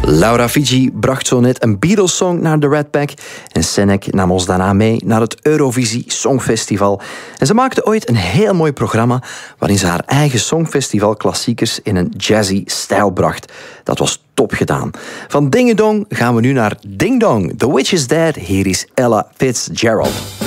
Laura Fiji bracht zo net een Beatles-song naar de Red Pack en Senek nam ons daarna mee naar het Eurovisie Songfestival. En ze maakte ooit een heel mooi programma waarin ze haar eigen Songfestival-klassiekers in een jazzy stijl bracht. Dat was top gedaan. Van Ding Dong gaan we nu naar Ding Dong. The Witch is Dead. Hier is Ella Fitzgerald.